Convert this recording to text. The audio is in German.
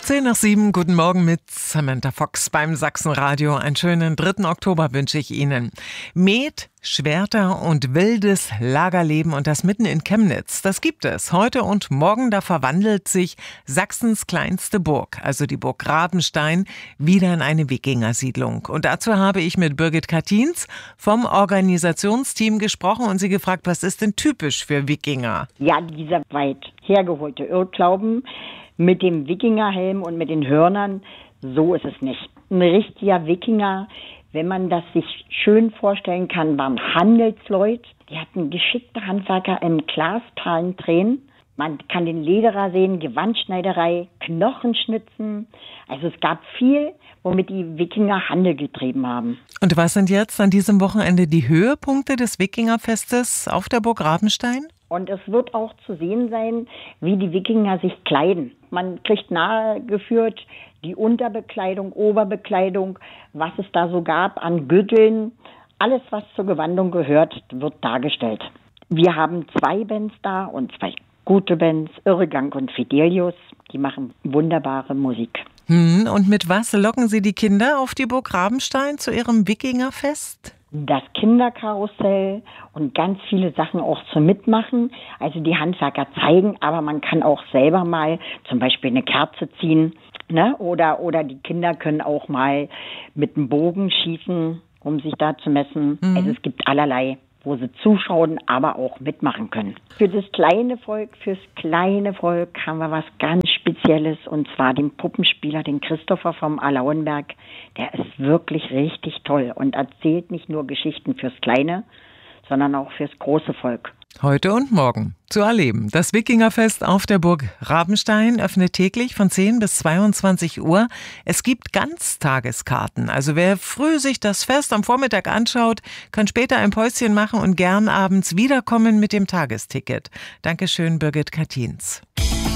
6:10, guten Morgen mit Samantha Fox beim Sachsenradio. Einen schönen 3. Oktober wünsche ich Ihnen. Met, Schwerter und wildes Lagerleben und das mitten in Chemnitz. Das gibt es heute und morgen. Da verwandelt sich Sachsens kleinste Burg, also die Burg Rabenstein, wieder in eine Wikingersiedlung. Und dazu habe ich mit Birgit Kattins vom Organisationsteam gesprochen und sie gefragt, was ist denn typisch für Wikinger? Ja, dieser weit hergeholte Irrglauben mit dem Wikingerhelm und mit den Hörnern, so ist es nicht. Ein richtiger Wikinger, wenn man das sich schön vorstellen kann, waren Handelsleute. Die hatten geschickte Handwerker im Glaspalen drehen. Man kann den Lederer sehen, Gewandschneiderei, Knochenschnitzen. Also es gab viel, womit die Wikinger Handel getrieben haben. Und was sind jetzt an diesem Wochenende die Höhepunkte des Wikingerfestes auf der Burg Rabenstein? Und es wird auch zu sehen sein, wie die Wikinger sich kleiden. Man kriegt nahegeführt die Unterbekleidung, Oberbekleidung, was es da so gab an Gürteln. Alles, was zur Gewandung gehört, wird dargestellt. Wir haben 2 Bands da und 2 gute Bands, Irrgang und Fidelius. Die machen wunderbare Musik. Und mit was locken Sie die Kinder auf die Burg Rabenstein zu ihrem Wikingerfest? Das Kinderkarussell und ganz viele Sachen auch zum Mitmachen. Also die Handwerker zeigen, aber man kann auch selber mal zum Beispiel eine Kerze ziehen, ne? Oder die Kinder können auch mal mit einem Bogen schießen, um sich da zu messen. Also es gibt allerlei, wo sie zuschauen, aber auch mitmachen können. Fürs kleine Volk haben wir was ganz Spezielles, und zwar den Puppenspieler, den Christopher vom Alauenberg. Der ist wirklich richtig toll und erzählt nicht nur Geschichten fürs kleine, sondern auch fürs große Volk. Heute und morgen zu erleben. Das Wikingerfest auf der Burg Rabenstein öffnet täglich von 10 bis 22 Uhr. Es gibt Ganztageskarten. Also wer früh sich das Fest am Vormittag anschaut, kann später ein Päuschen machen und gern abends wiederkommen mit dem Tagesticket. Dankeschön, Birgit Kattins.